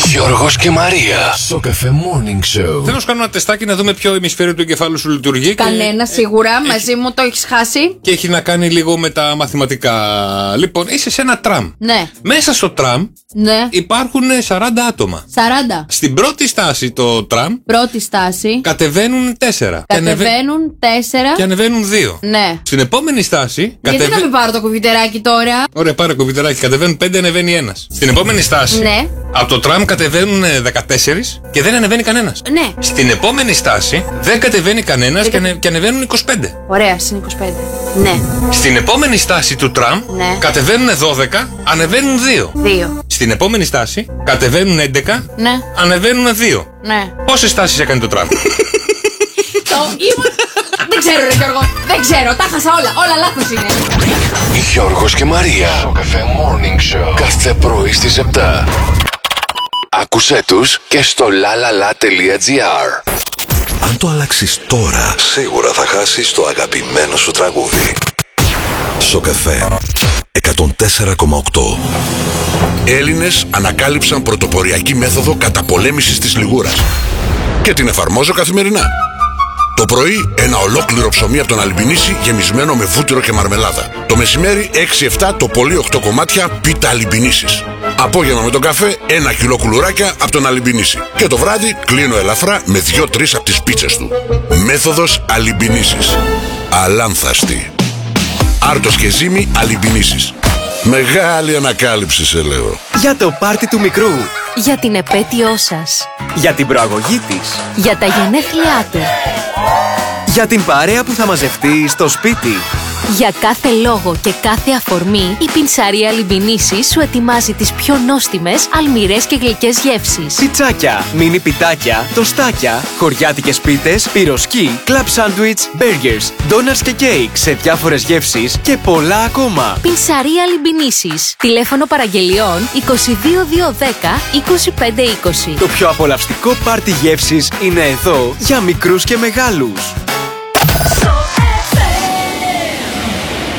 Γιώργος και Μαρία. Στο Cafe Morning Show. Θέλω να σου κάνω ένα τεστάκι να δούμε ποιο ημισφαίριο του εγκεφάλου σου λειτουργεί. Κανένα σίγουρα. Μαζί μου το έχεις χάσει. Και έχει να κάνει λίγο με τα μαθηματικά. Λοιπόν, είσαι σε ένα τραμ. Ναι. Μέσα στο τραμ υπάρχουν 40 άτομα. 40. Στην πρώτη στάση το τραμ. Πρώτη στάση. Κατεβαίνουν 4. Κατεβαίνουν 4. Και ανεβαίνουν 2. Ναι. Στην επόμενη στάση. Γιατί να μην πάρω το κουβιτεράκι τώρα. Ωραία, πάρε κουβιτεράκι. Κατεβαίνουν 5, ανεβαίνει 1. Στην επόμενη στάση. Ναι. Από το τραμ κατεβαίνουν 14 και δεν ανεβαίνει κανένας. Ναι. Στην επόμενη στάση δεν κατεβαίνει κανένας και ανεβαίνουν 25. Ωραία, συν 25. Ναι. Στην επόμενη στάση του τραμ κατεβαίνουν 12, ανεβαίνουν 2. 2. Στην επόμενη στάση κατεβαίνουν 11, Ναι. ανεβαίνουν 2. Ναι. Πόσες στάσεις έκανε το τραμ? Δεν ξέρω, ρε Γιώργο. Δεν ξέρω. Τα χάσα όλα. Όλα λάθος είναι. Γιώργος και Μαρία. Στο Cafe Morning Show. Κάθε πρωί στις 7. Άκουσέ τους και στο lalala.gr. Αν το αλλάξεις τώρα, σίγουρα θα χάσεις το αγαπημένο σου τραγούδι. Στο Καφέ 104,8. Έλληνες ανακάλυψαν πρωτοποριακή μέθοδο καταπολέμησης της λιγούρας και την εφαρμόζω καθημερινά. Το πρωί ένα ολόκληρο ψωμί από τον Αλιμπινίση γεμισμένο με βούτυρο και μαρμελάδα. Το μεσημέρι 6-7 το πολύ 8 κομμάτια πίτα Αλιμπινίσης. Απόγευμα με τον καφέ 1 κιλό κουλουράκια από τον Αλιμπινίση. Και το βράδυ κλείνω ελαφρά με 2-3 από τις πίτσες του. Μέθοδος Αλιμπινίσης. Αλάνθαστη. Άρτος και ζύμη Αλιμπινίσης. Μεγάλη ανακάλυψη σε λέω. Για το πάρτι του μικρού. Για την επέτειό σας. Για την προαγωγή της. Για τα γενέθλιά του. Για την παρέα που θα μαζευτεί στο σπίτι. Για κάθε λόγο και κάθε αφορμή, η πινσαρία Αλιμπινίσης σου ετοιμάζει τις πιο νόστιμες, αλμυρές και γλυκές γεύσεις. Πιτσάκια, μίνι πιτάκια, τοστάκια, χωριάτικες πίτες, πυροσκή, κλαμπ σάντουιτς, μπέργκερς, ντόνατς και κέικ σε διάφορες γεύσεις και πολλά ακόμα. Πινσαρία Αλιμπινίσης. Τηλέφωνο παραγγελιών 22210 2520. Το πιο απολαυστικό πάρτι γεύσης είναι εδώ για μικρούς και μεγάλους.